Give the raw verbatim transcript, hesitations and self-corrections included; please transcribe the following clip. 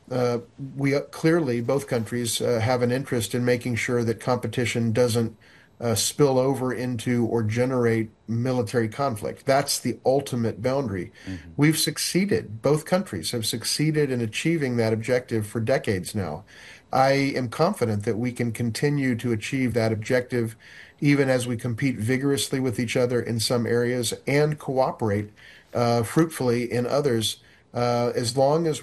uh, we uh, clearly, both countries, uh, have an interest in making sure that competition doesn't uh, spill over into or generate military conflict. That's the ultimate boundary. Hmm. We've succeeded, both countries have succeeded in achieving that objective for decades now. I am confident that we can continue to achieve that objective even as we compete vigorously with each other in some areas and cooperate uh, fruitfully in others, uh, as long as